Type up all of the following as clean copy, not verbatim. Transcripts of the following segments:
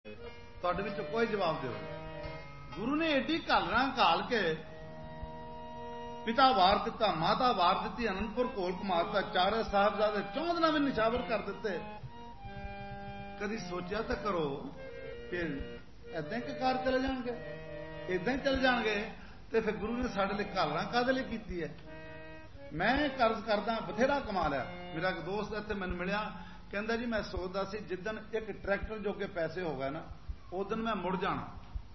ਤੁਹਾਡੇ ਵਿੱਚੋਂ ਕੋਈ ਜਵਾਬ ਦਿਓ। ਗੁਰੂ ਨੇ ਏਡੀ ਘਾਲਣਾ ਘਾਲ ਕੇ ਪਿਤਾ ਵਾਰ ਦਿੱਤਾ, ਮਾਤਾ ਵਾਰ ਦਿੱਤੀ, ਅਨੰਦਪੁਰ ਘੋਲ ਘੁਮਾਤਾ, ਚਾਰੇ ਸਾਹਿਬਜ਼ਾਦੇ 14 ਦਿਨਾਂ ਵਿੱਚ ਨਿਸ਼ਾਵਰ ਕਰ ਦਿੱਤੇ। ਕਦੀ ਸੋਚਿਆ ਤਾਂ ਕਰੋ ਫਿਰ ਏਦਾਂ ਹੀ ਕਾਰ ਚਲੇ ਜਾਣਗੇ, ਏਦਾਂ ਹੀ ਚਲੇ ਜਾਣਗੇ ਤੇ ਫਿਰ ਗੁਰੂ ਨੇ ਸਾਡੇ ਲਈ ਘਾਲਣਾ ਕਾਹਦੇ ਲਈ ਕੀਤੀ ਹੈ। ਮੈਂ ਕਰਜ਼ ਕਰਦਾ ਬਥੇਰਾ ਕਮਾ ਲਿਆ। ਮੇਰਾ ਇੱਕ ਦੋਸਤ ਇੱਥੇ ਮੈਨੂੰ ਮਿਲਿਆ, ਕਹਿੰਦਾ ਜੀ ਮੈਂ ਸੋਚਦਾ ਸੀ ਜਿੱਦਣ ਇੱਕ ਟਰੈਕਟਰ ਜੋਗੇ ਪੈਸੇ ਹੋ ਗਏ ਨਾ ਉਦਣ ਮੈਂ ਮੁੜ ਜਾਣਾ।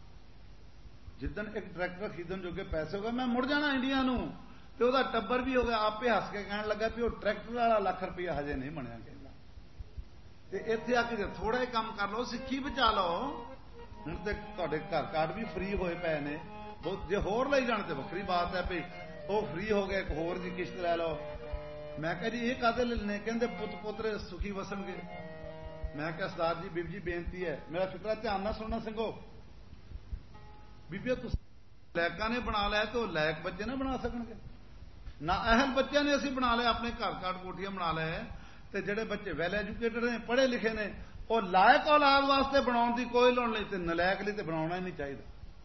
ਜਿੱਦਣ ਇੱਕ ਟਰੈਕਟਰ ਖਰੀਦਣ ਜੋਗੇ ਪੈਸੇ ਹੋ ਗਏ ਮੈਂ ਮੁੜ ਜਾਣਾ ਇੰਡੀਆ ਨੂੰ। ਤੇ ਉਹਦਾ ਟੱਬਰ ਵੀ ਹੋ ਗਿਆ, ਆਪੇ ਹੱਸ ਕੇ ਕਹਿਣ ਲੱਗਾ ਵੀ ਉਹ ਟਰੈਕਟਰ ਵਾਲਾ ਲੱਖ ਰੁਪਇਆ ਹਜੇ ਨਹੀਂ ਬਣਿਆ। ਕਹਿੰਦਾ ਤੇ ਇੱਥੇ ਆ ਕੇ ਥੋੜਾ ਜਿਹਾ ਕੰਮ ਕਰ ਲਓ, ਸਿੱਖੀ ਬਚਾ ਲਓ। ਹੁਣ ਤੇ ਤੁਹਾਡੇ ਘਰ ਕਾਰਡ ਵੀ ਫ੍ਰੀ ਹੋਏ ਪਏ ਨੇ, ਜੇ ਹੋਰ ਲਈ ਜਾਣ ਤੇ ਵੱਖਰੀ ਬਾਤ ਹੈ ਵੀ ਉਹ ਫ੍ਰੀ ਹੋ ਗਿਆ, ਇੱਕ ਹੋਰ ਦੀ ਕਿਸ਼ਤ ਲੈ ਲਓ। ਮੈਂ ਕਿਹਾ ਜੀ ਇਹ ਕਾਹਦੇ ਲੈਣੇ? ਕਹਿੰਦੇ ਪੁੱਤ ਪੋਤਰੇ ਸੁਖੀ ਵਸਣਗੇ। ਮੈਂ ਕਿਹਾ ਸਰਦਾਰ ਜੀ ਬੀਬੀ ਜੀ ਬੇਨਤੀ ਹੈ, ਮੇਰਾ ਫਿਕਰਾ ਧਿਆਨ ਨਾਲ ਸੁਣਨਾ ਸਿੰਘੋ। ਬੀਬੀਓ ਤੁਸੀਂ ਲਾਇਕਾਂ ਨੇ ਬਣਾ ਲਿਆ ਤੇ ਉਹ ਲਾਇਕ ਬੱਚੇ ਨਾ ਬਣਾ ਸਕਣਗੇ ਨਾ। ਅਹਿਲ ਬੱਚਿਆਂ ਨੇ ਅਸੀਂ ਬਣਾ ਲਿਆ, ਆਪਣੇ ਘਰ ਕਾਰਡ ਕੋਠੀਆਂ ਬਣਾ ਲਏ। ਤੇ ਜਿਹੜੇ ਬੱਚੇ ਵੈਲ ਐਜੂਕੇਟਡ ਨੇ, ਪੜ੍ਹੇ ਲਿਖੇ ਨੇ, ਉਹ ਲਾਇਕ ਔਲਾਦ ਵਾਸਤੇ ਬਣਾਉਣ ਦੀ ਕੋਈ ਲੋੜ ਨਹੀਂ ਤੇ ਨਲਾਇਕ ਲਈ ਤੇ ਬਣਾਉਣਾ ਹੀ ਨਹੀਂ ਚਾਹੀਦਾ।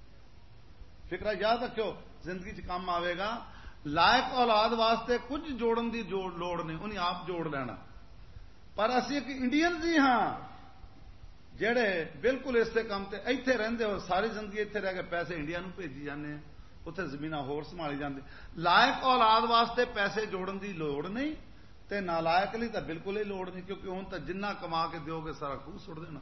ਫਿਕਰਾ ਯਾਦ ਰੱਖਿਓ, ਜ਼ਿੰਦਗੀ 'ਚ ਕੰਮ ਆਵੇਗਾ। ਲਾਇਕ ਔਲਾਦ ਵਾਸਤੇ ਕੁਝ ਜੋੜਨ ਦੀ ਲੋੜ ਨਹੀਂ, ਉਹਨੇ ਆਪ ਜੋੜ ਲੈਣਾ। ਪਰ ਅਸੀਂ ਇੱਕ ਇੰਡੀਅਨ ਜੀ ਹਾਂ ਜਿਹੜੇ ਬਿਲਕੁਲ ਇਸੇ ਕੰਮ ਤੇ ਇੱਥੇ ਰਹਿੰਦੇ ਹੋ, ਸਾਰੀ ਜ਼ਿੰਦਗੀ ਇੱਥੇ ਰਹਿ ਕੇ ਪੈਸੇ ਇੰਡੀਆ ਨੂੰ ਭੇਜੀ ਜਾਂਦੇ ਆ, ਉੱਥੇ ਜ਼ਮੀਨਾਂ ਹੋਰ ਸੰਭਾਲੀ ਜਾਂਦੇ। ਲਾਇਕ ਔਲਾਦ ਵਾਸਤੇ ਪੈਸੇ ਜੋੜਨ ਦੀ ਲੋੜ ਨਹੀਂ ਤੇ ਨਾਲਾਇਕ ਲਈ ਤਾਂ ਬਿਲਕੁਲ ਹੀ ਲੋੜ ਨਹੀਂ, ਕਿਉਂਕਿ ਹੁਣ ਤਾਂ ਜਿੰਨਾ ਕਮਾ ਕੇ ਦਿਓਗੇ ਸਾਰਾ ਖੂਹ ਸੁੱਟ ਦੇਣਾ।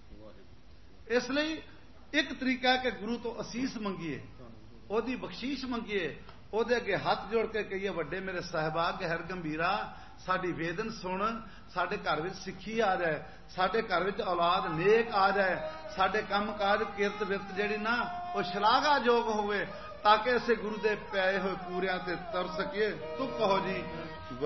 ਇਸ ਲਈ ਇੱਕ ਤਰੀਕਾ ਹੈ ਕਿ ਗੁਰੂ ਤੋਂ ਅਸੀਸ ਮੰਗੀਏ, ਉਹਦੀ ਬਖਸ਼ੀਸ਼ ਮੰਗੀਏ, ਉਹਦੇ ਅੱਗੇ ਹੱਥ ਜੋੜ ਕੇ ਕਹੀਏ ਵੱਡੇ ਮੇਰੇ ਸਾਹਿਬਾਗ ਹਰ ਗੰਭੀਰਾ, ਸਾਡੀ ਵੇਦਨ ਸੁਣ, ਸਾਡੇ ਘਰ ਵਿੱਚ ਸਿੱਖੀ ਆ ਜਾਏ, ਸਾਡੇ ਘਰ ਵਿੱਚ ਔਲਾਦ ਨੇਕ ਆ ਜਾਏ, ਸਾਡੇ ਕੰਮ ਕਾਜ ਕਿਰਤ ਵਿਰਤ ਜਿਹੜੀ ਨਾ ਉਹ ਸ਼ਲਾਘਾਯੋਗ ਹੋਵੇ, ਤਾਂ ਕਿ ਅਸੀਂ ਗੁਰੂ ਦੇ ਪਿਆਏ ਹੋਏ ਪੂਰਿਆਂ ਤੇ ਤਰ ਸਕੀਏ। ਤੂੰ ਕਹੋ ਜੀ।